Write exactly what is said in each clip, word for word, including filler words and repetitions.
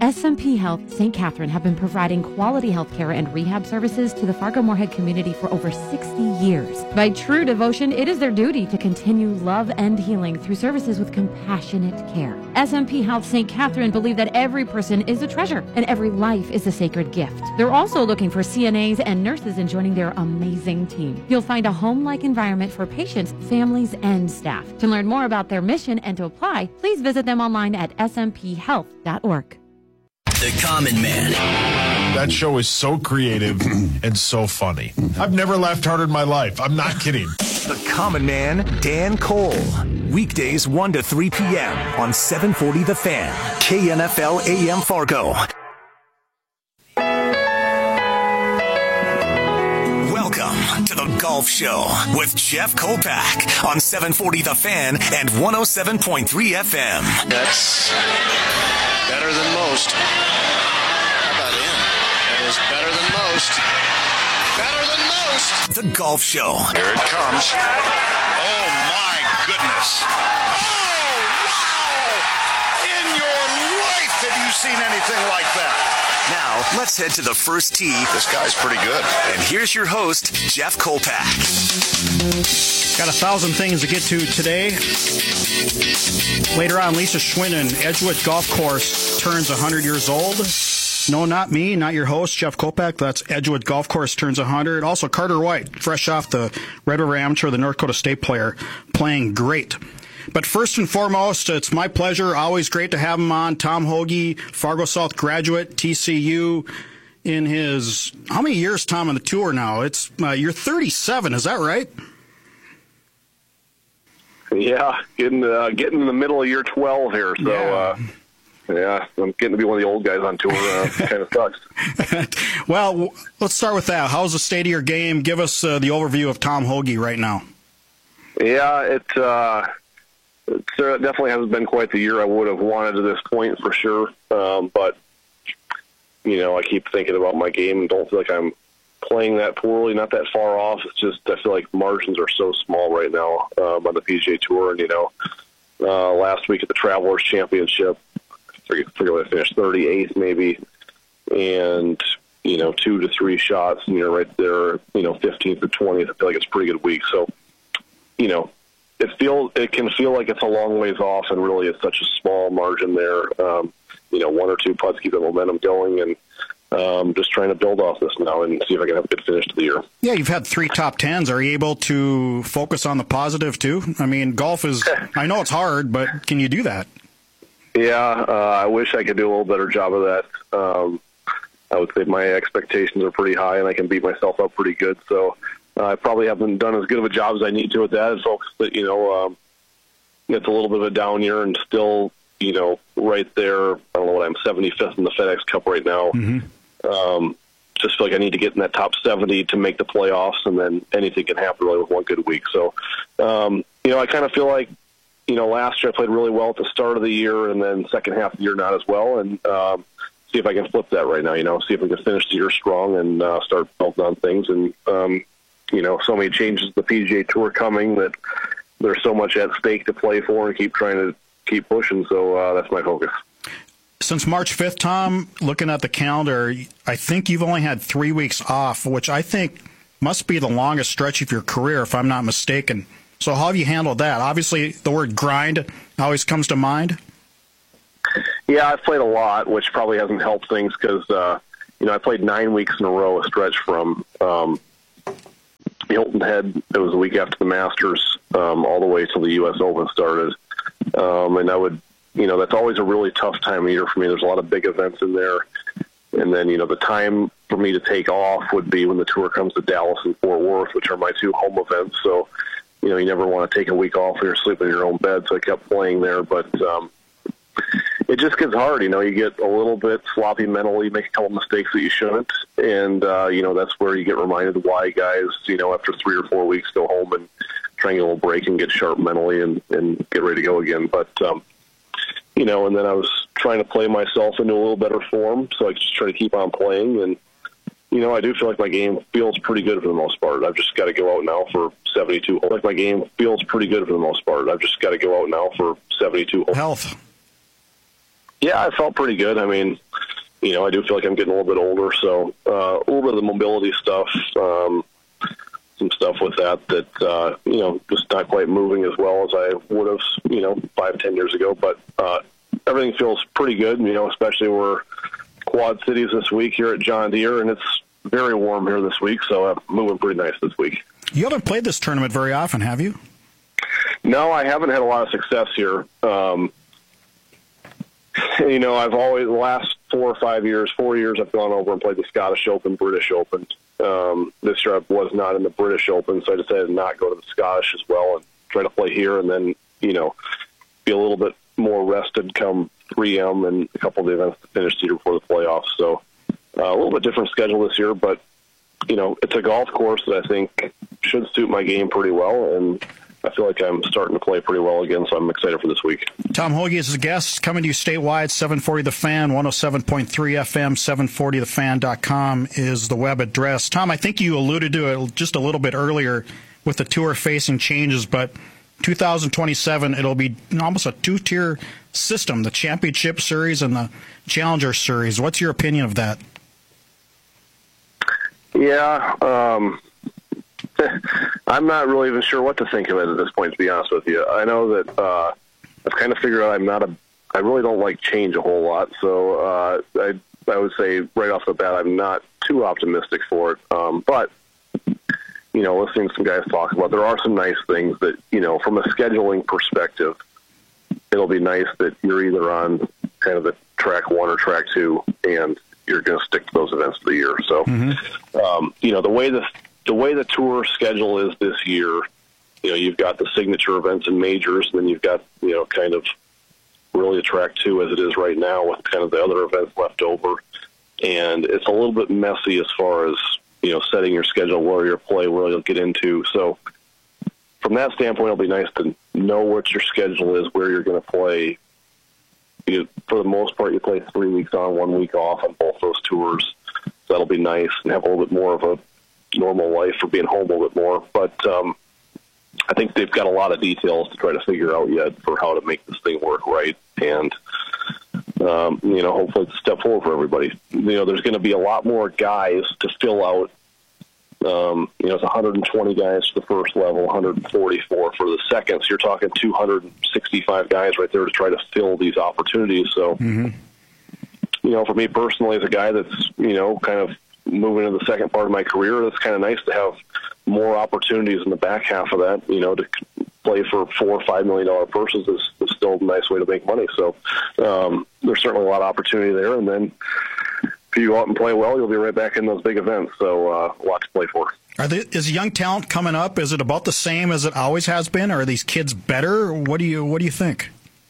S M P Health Saint Catherine have been providing quality health care and rehab services to the Fargo-Moorhead community for over sixty years. By true devotion, it is their duty to continue love and healing through services with compassionate care. S M P Health Saint Catherine believe that every person is a treasure and every life is a sacred gift. They're also looking for C N As and nurses in joining their amazing team. You'll find a home-like environment for patients, families, and staff. To learn more about their mission and to apply, please visit them online at s m p health dot org. The Common Man. That show is so creative and so funny. I've never laughed harder in my life. I'm not kidding. The Common Man, Dan Cole. Weekdays one to three p.m. on seven forty The Fan. K N F L A M Fargo. Welcome to The Golf Show with Jeff Kolpack on seven forty The Fan and one oh seven point three F M. That's better than most. How about him? That is better than most. Better than most. The Golf Show. Here it comes. Oh, my goodness. Oh, wow. In your life have you seen anything like that? Now, let's head to the first tee. This guy's pretty good. And here's your host, Jeff Kolpack. Got a thousand things to get to today. Later on, Lisa Schwinnen, Edgewood Golf Course, turns one hundred years old. No, not me, not your host, Jeff Kolpack. That's Edgewood Golf Course turns one hundred. Also, Carter White, fresh off the Red River Amateur, the North Dakota State player, playing great. But first and foremost, it's my pleasure. Always great to have him on. Tom Hoge, Fargo South graduate, T C U. In his, how many years, Tom, on the tour now? It's uh, you're thirty-seven, is that right? Yeah, getting uh, getting in the middle of year twelve here, so yeah, uh, yeah I'm getting to be one of the old guys on tour. Uh, kind of sucks. Well, let's start with that. How's the state of your game? Give us uh, the overview of Tom Hoge right now. Yeah, it, uh, it definitely hasn't been quite the year I would have wanted to this point for sure, um, but you know, I keep thinking about my game and don't feel like I'm playing that poorly, not that far off. It's just I feel like margins are so small right now um, on the P G A Tour. And, you know, uh, last week at the Travelers Championship, I forget, forget what I finished, thirty-eighth maybe, and, you know, two to three shots, and you're right there, you know, fifteenth or twentieth. I feel like it's a pretty good week. So, you know, it feel it can feel like it's a long ways off, and really it's such a small margin there. Um, you know, one or two putts keep the momentum going, and Um, just trying to build off this now and see if I can have a good finish to the year. Yeah, you've had three top tens. Are you able to focus on the positive, too? I mean, golf is, I know it's hard, but can you do that? Yeah, uh, I wish I could do a little better job of that. Um, I would say my expectations are pretty high, and I can beat myself up pretty good. So uh, I probably haven't done as good of a job as I need to with that. And folks, that, you know, um, it's a little bit of a down year and still, you know, right there. I don't know what I'm seventy-fifth in the FedEx Cup right now. Mm-hmm. Um, just feel like I need to get in that top seventy to make the playoffs, and then anything can happen really with one good week. So, um, you know, I kind of feel like, you know, last year I played really well at the start of the year, and then second half of the year not as well, and um, see if I can flip that right now, you know, see if we can finish the year strong and uh, start building on things. And, um, you know, so many changes to the P G A Tour coming that there's so much at stake to play for and keep trying to keep pushing. So uh, that's my focus. Since March fifth, Tom, looking at the calendar, I think you've only had three weeks off, which I think must be the longest stretch of your career, if I'm not mistaken. So how have you handled that? Obviously, the word grind always comes to mind. Yeah, I've played a lot, which probably hasn't helped things because, uh, you know, I played nine weeks in a row, a stretch from um, Hilton Head. It was a week after the Masters, um, all the way till the U S Open started. Um, and I would, you know, that's always a really tough time of year for me. There's a lot of big events in there. And then, you know, the time for me to take off would be when the tour comes to Dallas and Fort Worth, which are my two home events. So, you know, you never want to take a week off when you're sleeping in your own bed. So I kept playing there. But um, it just gets hard. You know, you get a little bit sloppy mentally, make a couple mistakes that you shouldn't. And, uh, you know, that's where you get reminded why guys, you know, after three or four weeks go home and try and get a little break and get sharp mentally and, and get ready to go again. But, um, you know, and then I was trying to play myself into a little better form, so I just try to keep on playing. And, you know, I do feel like my game feels pretty good for the most part. I've just got to go out now for seventy-two. I like my game feels pretty good for the most part. I've just got to go out now for seventy-two. Health. Yeah, I felt pretty good. I mean, you know, I do feel like I'm getting a little bit older, so uh, a little bit of the mobility stuff, um, some stuff with that that, uh, you know, just not quite moving as well as I would have, you know, five, ten years ago. But uh, everything feels pretty good, you know, especially we're Quad Cities this week here at John Deere, and it's very warm here this week, so I'm moving pretty nice this week. You haven't played this tournament very often, have you? No, I haven't had a lot of success here. Um, you know, I've always, the last four or five years, four years, I've gone over and played the Scottish Open, British Open. Um, this year I was not in the British Open, so I decided to not go to the Scottish as well and try to play here and then, you know, be a little bit more rested come three M and a couple of the events to finish here before the playoffs. So uh, a little bit different schedule this year, but, you know, it's a golf course that I think should suit my game pretty well, and I feel like I'm starting to play pretty well again, so I'm excited for this week. Tom Hoge is a guest, coming to you statewide, seven forty The Fan, one oh seven point three F M, seven forty the fan dot com is the web address. Tom, I think you alluded to it just a little bit earlier with the tour facing changes, but two thousand twenty-seven, it'll be almost a two-tier system, the Championship Series and the Challenger Series. What's your opinion of that? Yeah, um... I'm not really even sure what to think of it at this point, to be honest with you. I know that uh, I've kind of figured out I'm not a, I really don't like change a whole lot, so uh, I, I would say right off the bat I'm not too optimistic for it. Um, but, you know, listening to some guys talk about, there are some nice things that, you know, from a scheduling perspective, it'll be nice that you're either on kind of the track one or track two, and you're going to stick to those events of the year. So, mm-hmm. um, you know, the way the The way the tour schedule is this year, you know, you've got the signature events and majors, and then you've got, you know, kind of really a track two as it is right now with kind of the other events left over. And it's a little bit messy as far as, you know, setting your schedule, where you'll play, where you'll get into. So from that standpoint, it'll be nice to know what your schedule is, where you're going to play. You, for the most part, you play three weeks on, one week off on both those tours. So that'll be nice and have a little bit more of a normal life for being home a little bit more. But um, I think they've got a lot of details to try to figure out yet for how to make this thing work right. And, um, you know, hopefully it's a step forward for everybody. You know, there's going to be a lot more guys to fill out. Um, you know, it's one hundred twenty guys for the first level, one hundred forty-four for the second. So you're talking two hundred sixty-five guys right there to try to fill these opportunities. So, mm-hmm. you know, for me personally, as a guy that's, you know, kind of moving into the second part of my career, it's kind of nice to have more opportunities in the back half of that. You know, to play for four or five million dollar purses is, is still a nice way to make money. So um, there's certainly a lot of opportunity there. And then if you go out and play well, you'll be right back in those big events. So uh, a lot to play for. Are there, is young talent coming up? Is it about the same as it always has been? Or are these kids better? What do you What do you think?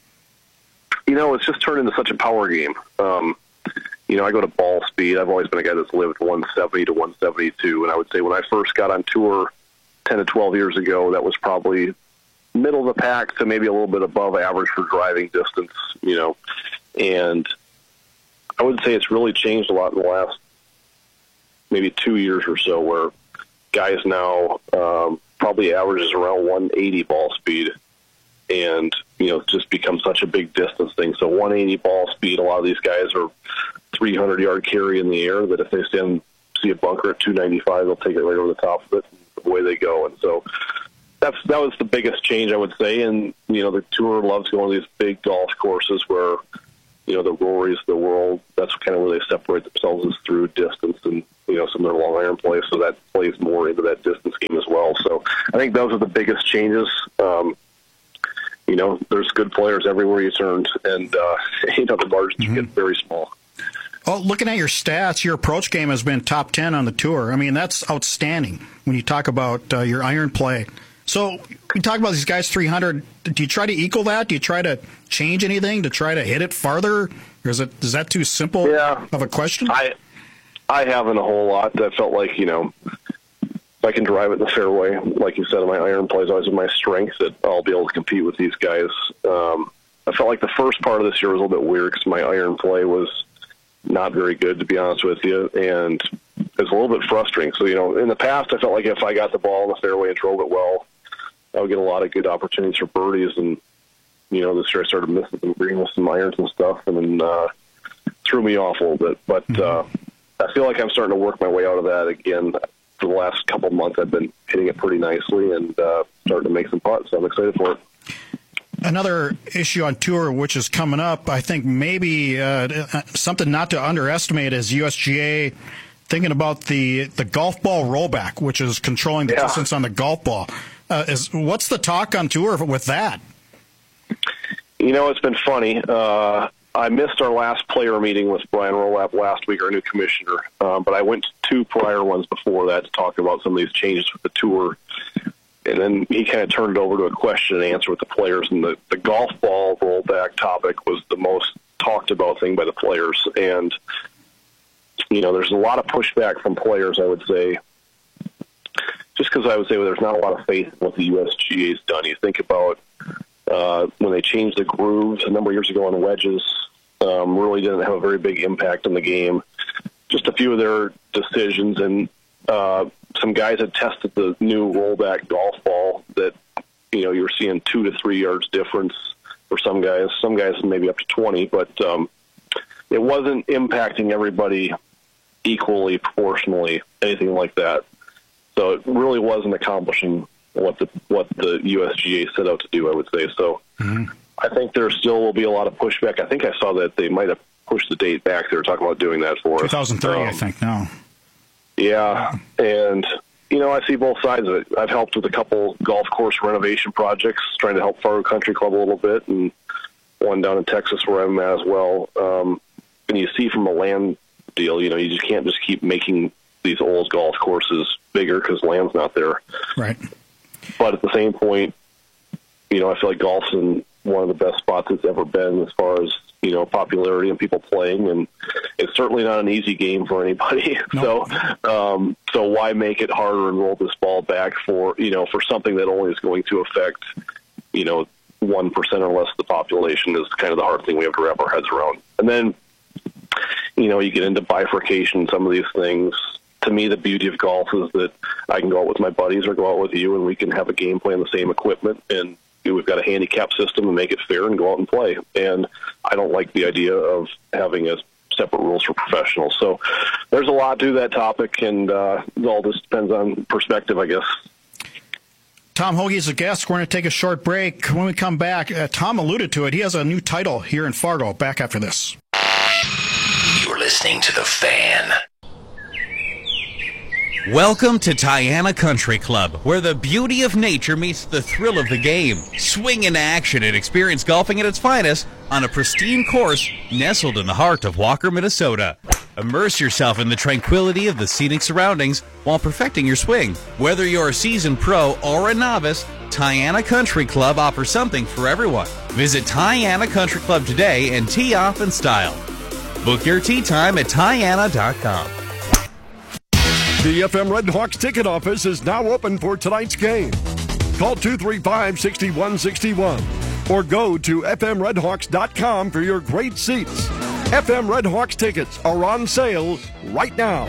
You know, it's just turned into such a power game. Um, You know, I go to ball speed. I've always been a guy that's lived one seventy to one seventy-two. And I would say when I first got on tour ten to twelve years ago, that was probably middle of the pack to maybe a little bit above average for driving distance, you know. And I would say it's really changed a lot in the last maybe two years or so, where guys now um, probably averages around one eighty ball speed. And, you know, it's just become such a big distance thing. So one eighty ball speed, a lot of these guys are three hundred yard carry in the air that if they stand, see a bunker at two ninety-five, they'll take it right over the top of it, and away they go. And so that's that was the biggest change, I would say. And, you know, the tour loves going to these big golf courses where, you know, the Rorys of the world, that's kind of where they separate themselves, is through distance and, you know, some of their long iron play. So that plays more into that distance game as well. So I think those are the biggest changes. Um, You know, there's good players everywhere you turn, and, uh, you know, the margins mm-hmm. get very small. Oh, looking at your stats, your approach game has been top ten on the tour. I mean, that's outstanding when you talk about uh, your iron play. So we talk about these guys three hundred. Do you try to equal that? Do you try to change anything to try to hit it farther? Or is, it, is that too simple yeah, of a question? I, I haven't a whole lot. I felt like, you know, if I can drive it in the fairway, like you said, my iron play is always my strength, that I'll be able to compete with these guys. Um, I felt like the first part of this year was a little bit weird because my iron play was not very good, to be honest with you, and it's a little bit frustrating. So, you know, in the past, I felt like if I got the ball in the fairway and drove it well, I would get a lot of good opportunities for birdies. And, you know, this year I started missing some green with some irons and stuff, and then uh, threw me off a little bit. But uh, I feel like I'm starting to work my way out of that again. For the last couple of months, I've been hitting it pretty nicely and uh, starting to make some putts. So I'm excited for it. Another issue on tour, which is coming up, I think maybe uh, something not to underestimate is U S G A thinking about the the golf ball rollback, which is controlling the yeah. distance on the golf ball. Uh, is what's the talk on tour with that? You know, it's been funny. Uh, I missed our last player meeting with Brian Rowlap last week, our new commissioner, um, but I went to two prior ones before that to talk about some of these changes with the tour. And then he kind of turned it over to a question and answer with the players. And the, the golf ball rollback topic was the most talked about thing by the players. And, you know, there's a lot of pushback from players, I would say, just because I would say well, there's not a lot of faith in what the U S G A's done. You think about uh, when they changed the grooves a number of years ago on wedges, um, really didn't have a very big impact on the game. Just a few of their decisions and, uh, some guys had tested the new rollback golf ball that, you know, you were seeing two to three yards difference for some guys, some guys maybe up to twenty, but um, it wasn't impacting everybody equally, proportionally, anything like that. So it really wasn't accomplishing what the what the U S G A set out to do, I would say. So mm-hmm. I think there still will be a lot of pushback. I think I saw that they might have pushed the date back. They were talking about doing that for us. twenty thirty, um, I think, now. Yeah, and, you know, I see both sides of it. I've helped with a couple golf course renovation projects, trying to help Fargo Country Club a little bit, and one down in Texas where I'm at as well. Um, and you see from a land deal, you know, you just can't just keep making these old golf courses bigger because land's not there. Right. But at the same point, you know, I feel like golf's in one of the best spots it's ever been as far as, you know, popularity and people playing, and it's certainly not an easy game for anybody. Nope. So, um, so why make it harder and roll this ball back for, you know, for something that only is going to affect, you know, one percent or less of the population is kind of the hard thing we have to wrap our heads around. And then, you know, you get into bifurcation, some of these things. To me, the beauty of golf is that I can go out with my buddies or go out with you and we can have a game plan, the same equipment, and we've got a handicap system and make it fair and go out and play. And I don't like the idea of having a separate rules for professionals. So there's a lot to that topic, and uh, all this depends on perspective, I guess. Tom Hoge is a guest. We're going to take a short break. When we come back, uh, Tom alluded to it. He has a new title here in Fargo. Back after this. You're listening to The Fan. Welcome to Tiana Country Club, where the beauty of nature meets the thrill of the game. Swing in action and experience golfing at its finest on a pristine course nestled in the heart of Walker, Minnesota. Immerse yourself in the tranquility of the scenic surroundings while perfecting your swing. Whether you're a seasoned pro or a novice, Tiana Country Club offers something for everyone. Visit Tiana Country Club today and tee off in style. Book your tee time at Tiana dot com. The F M Red Hawks ticket office is now open for tonight's game. Call two three five, six one six one or go to F M red hawks dot com for your great seats. F M Red Hawks tickets are on sale right now.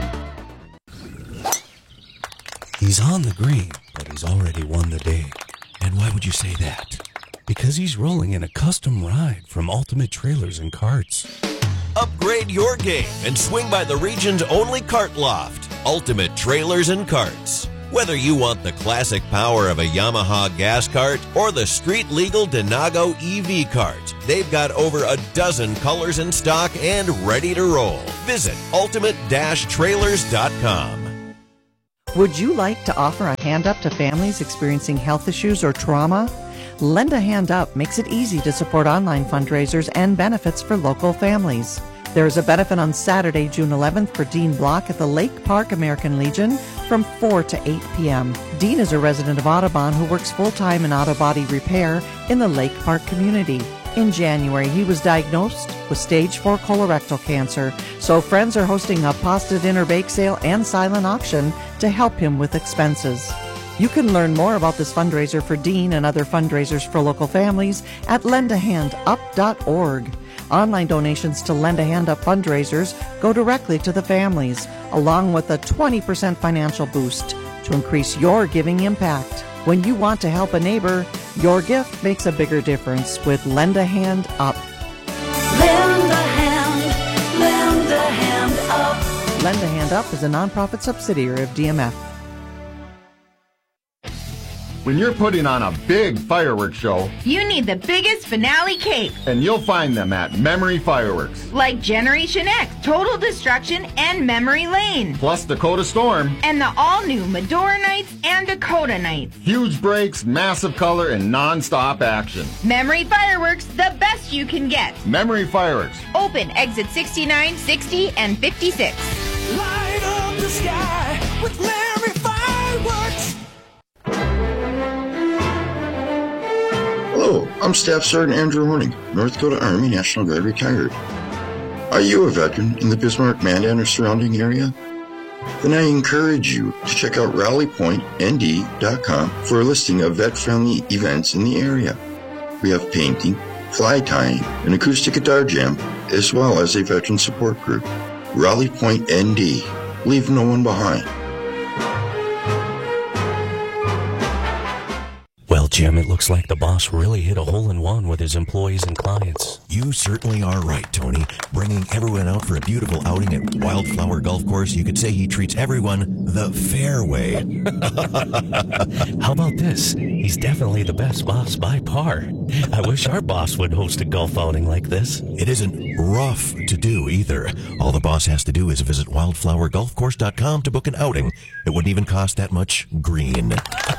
He's on the green, but he's already won the day. And why would you say that? Because he's rolling in a custom ride from Ultimate Trailers and Carts. Upgrade your game and swing by the region's only cart loft, Ultimate Trailers and Carts. Whether you want the classic power of a Yamaha gas cart or the street-legal Denago E V cart, they've got over a dozen colors in stock and ready to roll. Visit ultimate dash trailers dot com. Would you like to offer a hand up to families experiencing health issues or trauma? Lend a Hand Up makes it easy to support online fundraisers and benefits for local families. There is a benefit on Saturday, June eleventh for Dean Block at the Lake Park American Legion from four to eight p.m. Dean is a resident of Audubon who works full-time in auto body repair in the Lake Park community. In January, he was diagnosed with stage four colorectal cancer, so friends are hosting a pasta dinner bake sale and silent auction to help him with expenses. You can learn more about this fundraiser for Dean and other fundraisers for local families at lend a hand up dot org. Online donations to Lend a Hand Up fundraisers go directly to the families, along with a twenty percent financial boost to increase your giving impact. When you want to help a neighbor, your gift makes a bigger difference with Lend a Hand Up. Lend a hand, Lend a Hand Up is a nonprofit subsidiary of D M F. When you're putting on a big fireworks show, you need the biggest finale cake. And you'll find them at Memory Fireworks. Like Generation X, Total Destruction, and Memory Lane. Plus Dakota Storm. And the all-new Medora Nights and Dakota Nights. Huge breaks, massive color, and non-stop action. Memory Fireworks, the best you can get. Memory Fireworks. Open exit sixty-nine, sixty, and fifty-six. Light up the sky with Memory Fireworks. Hello, I'm Staff Sergeant Andrew Horning, North Dakota Army National Guard retired. Are you a veteran in the Bismarck, Mandan, or surrounding area? Then I encourage you to check out rally point N D dot com for a listing of vet-friendly events in the area. We have painting, fly tying, an acoustic guitar jam, as well as a veteran support group. Rally Point N D. Leave no one behind. Well, Jim, it looks like the boss really hit a hole-in-one with his employees and clients. You certainly are right, Tony. Bringing everyone out for a beautiful outing at Wildflower Golf Course, you could say he treats everyone the fair way. How about this? He's definitely the best boss by far. I wish our boss would host a golf outing like this. It isn't rough to do either. All the boss has to do is visit wildflower golf course dot com to book an outing. It wouldn't even cost that much green.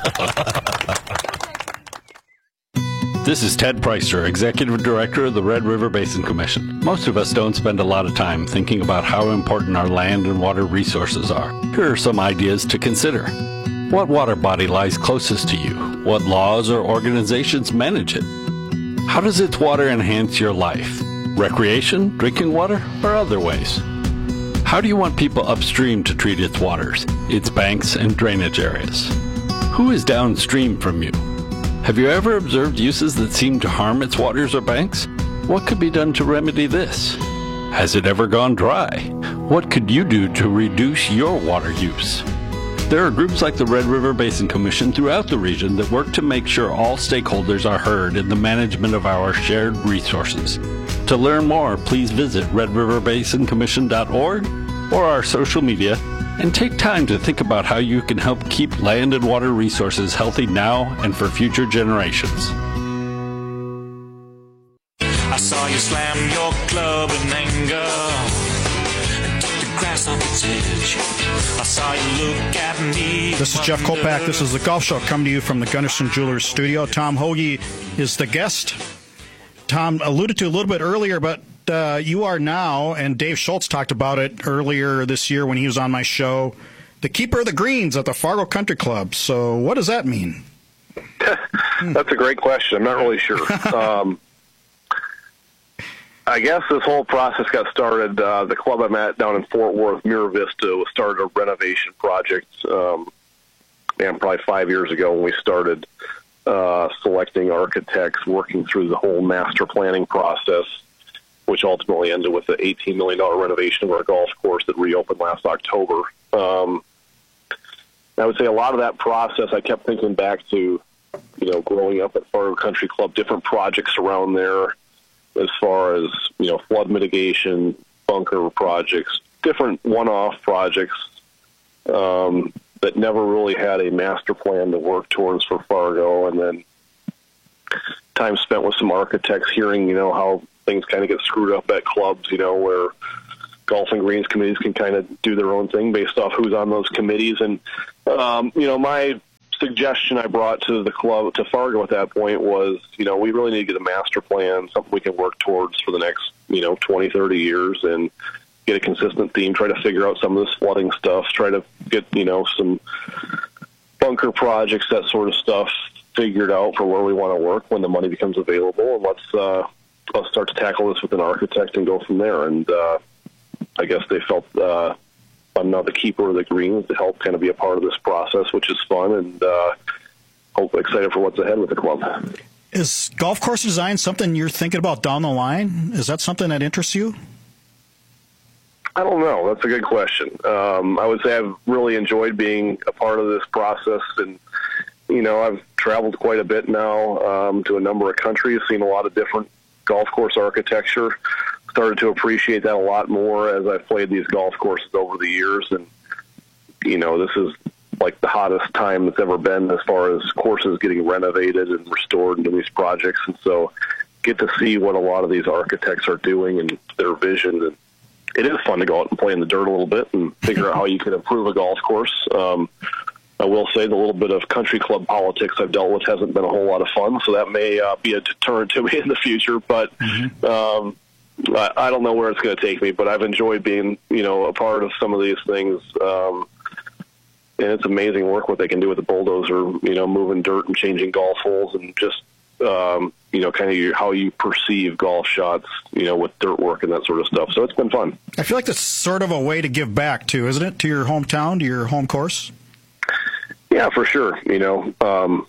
This is Ted Preister, Executive Director of the Red River Basin Commission. Most of us don't spend a lot of time thinking about how important our land and water resources are. Here are some ideas to consider. What water body lies closest to you? What laws or organizations manage it? How does its water enhance your life? Recreation, drinking water, or other ways? How do you want people upstream to treat its waters, its banks, and drainage areas? Who is downstream from you? Have you ever observed uses that seem to harm its waters or banks? What could be done to remedy this? Has it ever gone dry? What could you do to reduce your water use? There are groups like the Red River Basin Commission throughout the region that work to make sure all stakeholders are heard in the management of our shared resources. To learn more, please visit red river basin commission dot org or our social media, and take time to think about how you can help keep land and water resources healthy now and for future generations. I saw you slam your club in anger and took the grass off its edge. I saw you look at me. This is Jeff Kopak. This is the Golf Show coming to you from the Gunderson Jewelers studio. Tom Hoagie is the guest. Tom alluded to a little bit earlier, but Uh, you are now, and Dave Schultz talked about it earlier this year when he was on my show, the keeper of the greens at the Fargo Country Club. So what does that mean? That's a great question. I'm not really sure. um, I guess this whole process got started. Uh, the club I'm at down in Fort Worth, Mira Vista, started a renovation project, um, man, probably five years ago when we started uh, selecting architects, working through the whole master planning process, which ultimately ended with the eighteen million dollars renovation of our golf course that reopened last October. Um, I would say a lot of that process, I kept thinking back to, you know, growing up at Fargo Country Club, different projects around there as far as, you know, flood mitigation, bunker projects, different one-off projects um, that never really had a master plan to work towards for Fargo. And then time spent with some architects hearing, you know, how things kind of get screwed up at clubs, you know, where golf and greens committees can kind of do their own thing based off who's on those committees. And, um, you know, my suggestion I brought to the club, to Fargo at that point was, you know, we really need to get a master plan, something we can work towards for the next, you know, twenty, thirty years and get a consistent theme, try to figure out some of this flooding stuff, try to get, you know, some bunker projects, that sort of stuff figured out for where we want to work when the money becomes available. And let's, uh, let's start to tackle this with an architect and go from there. And uh, I guess they felt uh, I'm now the keeper of the greens to help kind of be a part of this process, which is fun, and uh, hope excited for what's ahead with the club. Is golf course design something you're thinking about down the line? Is that something that interests you? I don't know. That's a good question. Um, I would say I've really enjoyed being a part of this process, and you know, I've traveled quite a bit now um, to a number of countries, seen a lot of different golf course architecture. started to appreciate that a lot more as I've played these golf courses over the years. And, you know, this is like the hottest time that's ever been as far as courses getting renovated and restored into these projects. And so get to see what a lot of these architects are doing and their vision. And it is fun to go out and play in the dirt a little bit and figure out how you can improve a golf course. Um, I will say the little bit of country club politics I've dealt with hasn't been a whole lot of fun, so that may uh, be a deterrent to me in the future. But mm-hmm. um, I, I don't know where it's going to take me, but I've enjoyed being, you know, a part of some of these things. Um, and it's amazing work what they can do with the bulldozer, you know, moving dirt and changing golf holes and just, um, you know, kind of how you perceive golf shots, you know, with dirt work and that sort of stuff. So it's been fun. I feel like that's sort of a way to give back, too, isn't it, to your hometown, to your home course? Yeah, for sure. You know, um,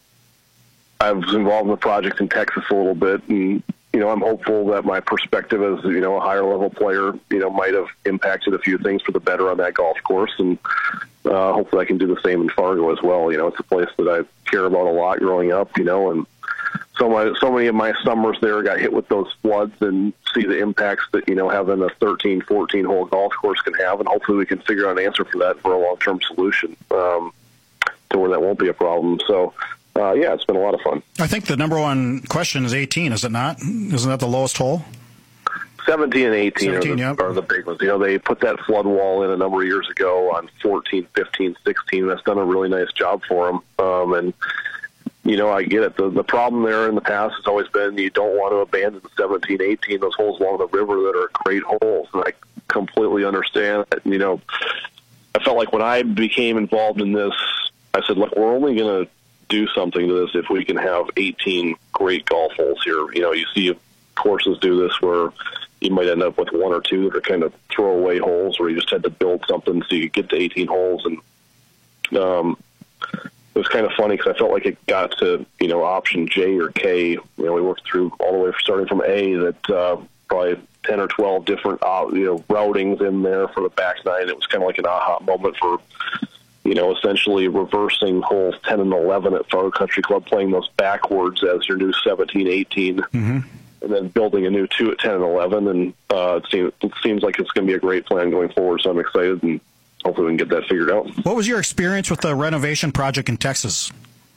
I was involved in the project in Texas a little bit, and, you know, I'm hopeful that my perspective as, you know, a higher-level player, you know, might have impacted a few things for the better on that golf course, and uh, hopefully I can do the same in Fargo as well. You know, it's a place that I care about a lot growing up, you know, and so my, so many of my summers there got hit with those floods and see the impacts that, you know, having a thirteen, fourteen-hole golf course can have, and hopefully we can figure out an answer for that for a long-term solution. Um, to where that won't be a problem. So, uh, yeah, it's been a lot of fun. I think the number one question is eighteen, is it not? Isn't that the lowest hole? seventeen and eighteen seventeen, are, the, yep. are the big ones. You know, they put that flood wall in a number of years ago on fourteen, fifteen, sixteen. That's done a really nice job for them. Um, and, you know, I get it. The, the problem there in the past has always been you don't want to abandon seventeen, eighteen, those holes along the river that are great holes. And I completely understand that. You know, I felt like when I became involved in this, I said, look, we're only going to do something to this if we can have eighteen great golf holes here. You know, you see courses do this where you might end up with one or two that are kind of throwaway holes where you just had to build something so you could get to eighteen holes. And um, it was kind of funny because I felt like it got to, you know, option J or K. You know, we worked through all the way starting from A that uh, probably ten or twelve different, uh, you know, routings in there for the back nine. It was kind of like an aha moment for, you know, essentially reversing holes ten and eleven at Fargo Country Club, playing those backwards as your new seventeen, eighteen, mm-hmm. and then building a new two at ten and eleven. And uh, it, seems, it seems like it's going to be a great plan going forward, so I'm excited, and hopefully we can get that figured out. What was your experience with the renovation project in Texas?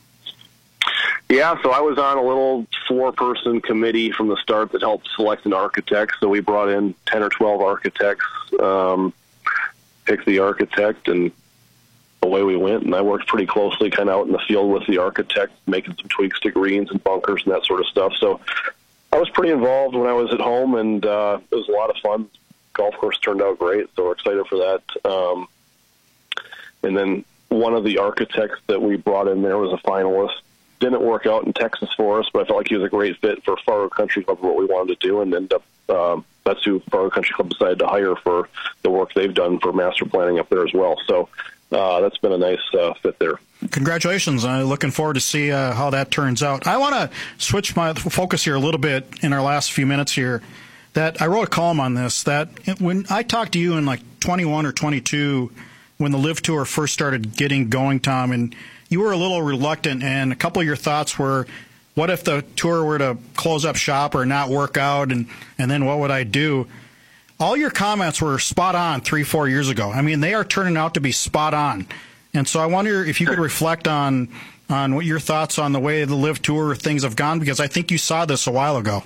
Yeah, so I was on a little four-person committee from the start that helped select an architect. So we brought in ten or twelve architects, um, picked the architect, and away we went, and I worked pretty closely kind of out in the field with the architect, making some tweaks to greens and bunkers and that sort of stuff. So I was pretty involved when I was at home, and uh, it was a lot of fun. Golf course turned out great, so we're excited for that. Um, and then one of the architects that we brought in there was a finalist. Didn't work out in Texas for us, but I felt like he was a great fit for Fargo Country Club for what we wanted to do, and ended up um, that's who Fargo Country Club decided to hire for the work they've done for master planning up there as well. So Uh, that's been a nice uh, fit there. Congratulations. I'm looking forward to see uh, how that turns out. I want to switch my focus here a little bit in our last few minutes here. That I wrote a column on this, that when I talked to you in like twenty-one or twenty-two, when the Live Tour first started getting going, Tom, and you were a little reluctant, and a couple of your thoughts were, what if the tour were to close up shop or not work out, and, and then what would I do? All your comments were spot on three, four years ago. I mean, they are turning out to be spot on. And so I wonder if you could reflect on on what your thoughts on the way the Live Tour things have gone, because I think you saw this a while ago.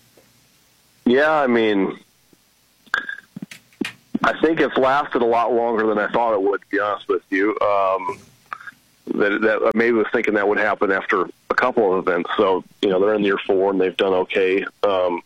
Yeah, I mean, I think it's lasted a lot longer than I thought it would, to be honest with you. Um, that, that I maybe was thinking that would happen after a couple of events. So, you know, they're in year four, and they've done okay. Um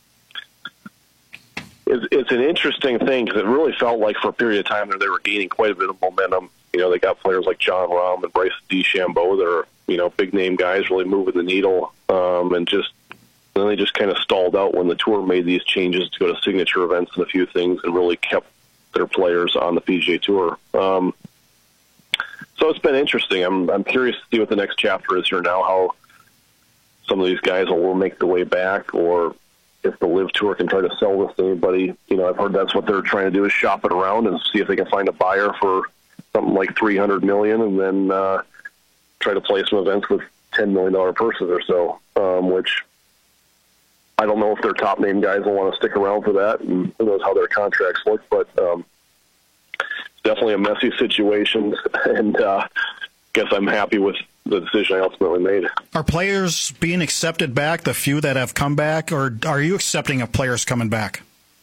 It's, it's an interesting thing because it really felt like for a period of time there they were gaining quite a bit of momentum. You know, they got players like John Rahm and Bryce DeChambeau that are, you know, big-name guys really moving the needle. Um, and just then they just kind of stalled out when the tour made these changes to go to signature events and a few things and really kept their players on the P G A Tour. Um, so it's been interesting. I'm I'm curious to see what the next chapter is here now, how some of these guys will make the way back, or if the Live Tour can try to sell this to anybody. You know, I've heard that's what they're trying to do, is shop it around and see if they can find a buyer for something like three hundred million dollars, and then uh, try to play some events with ten million dollars purses or so, um, which I don't know if their top name guys will want to stick around for that, and who knows how their contracts look, but um, it's definitely a messy situation, and uh, I guess I'm happy with the decision I ultimately made. Are players being accepted back, the few that have come back, or are you accepting of players coming back?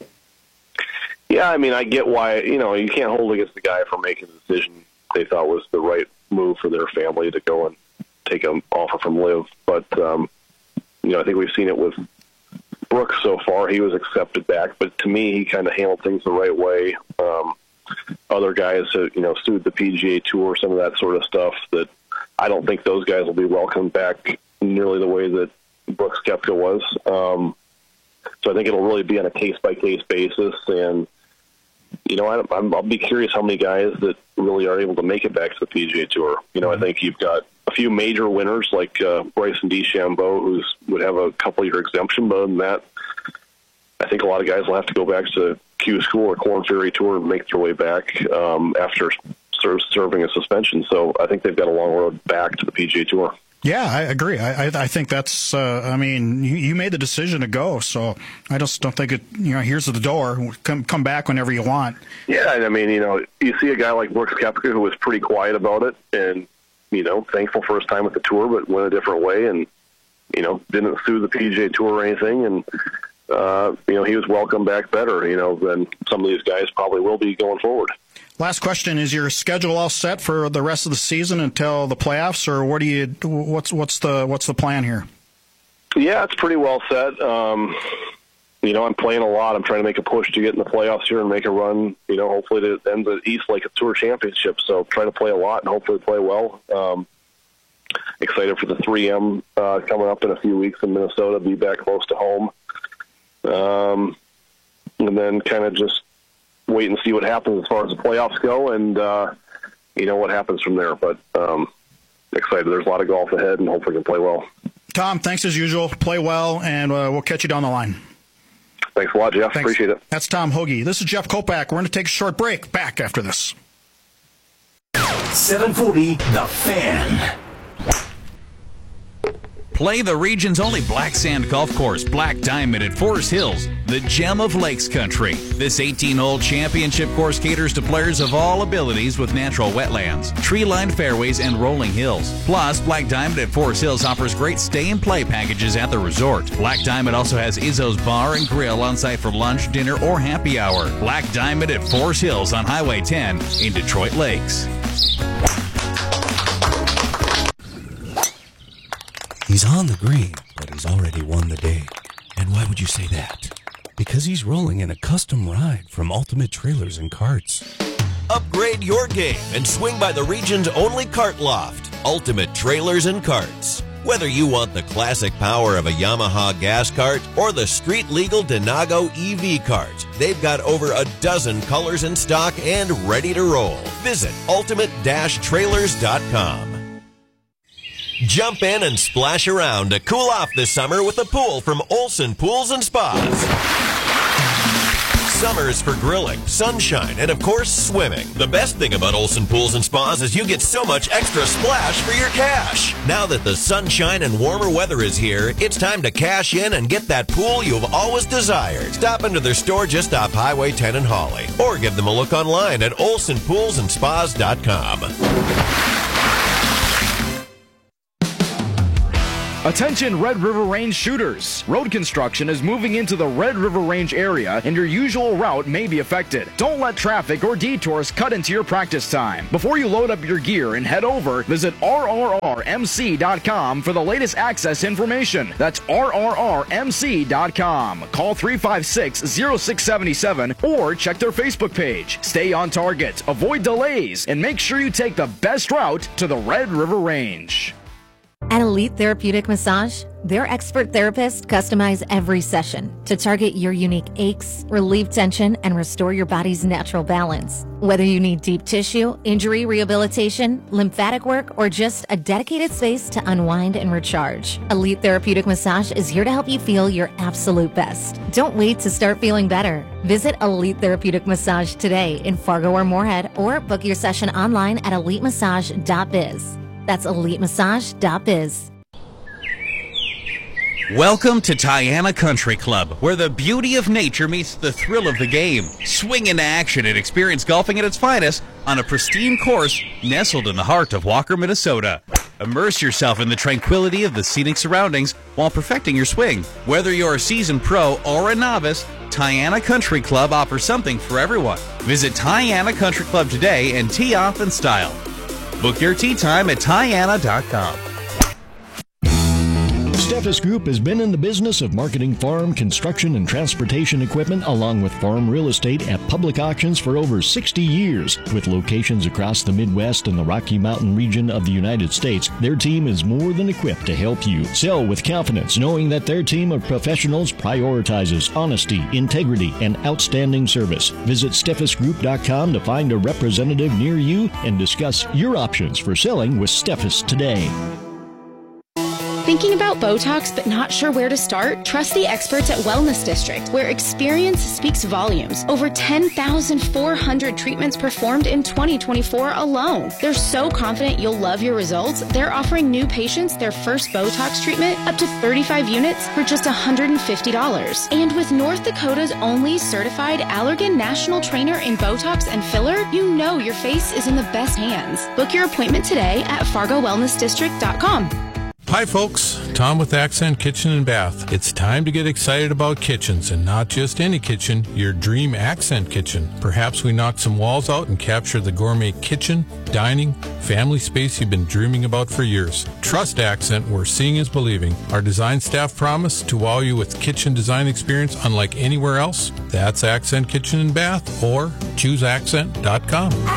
Yeah, I mean, I get why, you know, you can't hold against the guy for making the decision they thought was the right move for their family to go and take an offer from Liv. But, um, you know, I think we've seen it with Brooks so far. He was accepted back, but to me, he kind of handled things the right way. Um, other guys, uh, you know, sued the P G A Tour, some of that sort of stuff that I don't think those guys will be welcomed back nearly the way that Brooks Koepka was. Um, so I think it'll really be on a case-by-case basis. And, you know, I, I'm, I'll be curious how many guys that really are able to make it back to the P G A Tour. You know, I think you've got a few major winners like uh, Bryson DeChambeau, who would have a couple-year exemption, but other than that, I think a lot of guys will have to go back to Q School or Korn Ferry Tour and make their way back um, after sort of serving a suspension. So I think they've got a long road back to the P G A Tour. Yeah, I agree. I, I, I think that's, uh, I mean, you, you made the decision to go, so I just don't think it, you know, here's the door. Come come back whenever you want. Yeah, and I mean, you know, you see a guy like Brooks Koepka who was pretty quiet about it and, you know, thankful for his time at the tour, but went a different way and, you know, didn't sue the P G A Tour or anything. And, uh, you know, he was welcomed back better, you know, than some of these guys probably will be going forward. Last question: is your schedule all set for the rest of the season until the playoffs, or what do you? What's what's the what's the plan here? Yeah, it's pretty well set. Um, you know, I'm playing a lot. I'm trying to make a push to get in the playoffs here and make a run. You know, hopefully to end the East like a Tour Championship. So trying to play a lot and hopefully play well. Um, excited for the three M uh, coming up in a few weeks in Minnesota. Be back close to home, um, and then kind of just wait and see what happens as far as the playoffs go, and uh, you know what happens from there. But um, excited. There's a lot of golf ahead, and hopefully we can play well. Tom, thanks as usual. Play well, and uh, we'll catch you down the line. Thanks a lot, Jeff. Thanks. Appreciate it. That's Tom Hoagie. This is Jeff Kopak. We're going to take a short break. Back after this. seven forty The Fan. Play the region's only black sand golf course, Black Diamond at Forest Hills, the gem of Lakes Country. This eighteen-hole championship course caters to players of all abilities with natural wetlands, tree-lined fairways, and rolling hills. Plus, Black Diamond at Forest Hills offers great stay-and-play packages at the resort. Black Diamond also has Izzo's Bar and Grill on site for lunch, dinner, or happy hour. Black Diamond at Forest Hills on Highway ten in Detroit Lakes. He's on the green, but he's already won the day. And why would you say that? Because he's rolling in a custom ride from Ultimate Trailers and Carts. Upgrade your game and swing by the region's only cart loft, Ultimate Trailers and Carts. Whether you want the classic power of a Yamaha gas cart or the street-legal Denago E V cart, they've got over a dozen colors in stock and ready to roll. Visit ultimate dash trailers dot com. Jump in and splash around to cool off this summer with a pool from Olson Pools and Spas. Summer is for grilling, sunshine, and of course, swimming. The best thing about Olson Pools and Spas is you get so much extra splash for your cash. Now that the sunshine and warmer weather is here, it's time to cash in and get that pool you've always desired. Stop into their store just off Highway ten in Hawley, or give them a look online at olson pools and spas dot com. Attention Red River Range shooters! Road construction is moving into the Red River Range area and your usual route may be affected. Don't let traffic or detours cut into your practice time. Before you load up your gear and head over, visit R R R M C dot com for the latest access information. That's R R R M C dot com. Call three five six, zero six seven seven or check their Facebook page. Stay on target, avoid delays, and make sure you take the best route to the Red River Range. At Elite Therapeutic Massage, their expert therapists customize every session to target your unique aches, relieve tension, and restore your body's natural balance. Whether you need deep tissue, injury rehabilitation, lymphatic work, or just a dedicated space to unwind and recharge, Elite Therapeutic Massage is here to help you feel your absolute best. Don't wait to start feeling better. Visit Elite Therapeutic Massage today in Fargo or Moorhead, or book your session online at elite massage dot biz. That's elite massage dot biz. Welcome to Tiana Country Club, where the beauty of nature meets the thrill of the game. Swing into action and experience golfing at its finest on a pristine course nestled in the heart of Walker, Minnesota. Immerse yourself in the tranquility of the scenic surroundings while perfecting your swing. Whether you're a seasoned pro or a novice, Tiana Country Club offers something for everyone. Visit Tiana Country Club today and tee off in style. Book your tee time at Tiana dot com. Steffes Group has been in the business of marketing farm, construction, and transportation equipment along with farm real estate at public auctions for over sixty years. With locations across the Midwest and the Rocky Mountain region of the United States, their team is more than equipped to help you sell with confidence, knowing that their team of professionals prioritizes honesty, integrity, and outstanding service. Visit Steffes Group dot com to find a representative near you and discuss your options for selling with Steffes today. Thinking about Botox but not sure where to start? Trust the experts at Wellness District, where experience speaks volumes. Over ten thousand four hundred treatments performed in twenty twenty-four alone. They're so confident you'll love your results, they're offering new patients their first Botox treatment up to thirty-five units for just one hundred fifty dollars. And with North Dakota's only certified Allergan National Trainer in Botox and filler, you know your face is in the best hands. Book your appointment today at Fargo Wellness District dot com. Hi folks, Tom with Accent Kitchen and Bath. It's time to get excited about kitchens, and not just any kitchen, your dream Accent kitchen. Perhaps we knock some walls out and capture the gourmet kitchen, dining, family space you've been dreaming about for years. Trust Accent, where seeing is believing. Our design staff promise to wow you with kitchen design experience unlike anywhere else. That's Accent Kitchen and Bath, or choose accent dot com.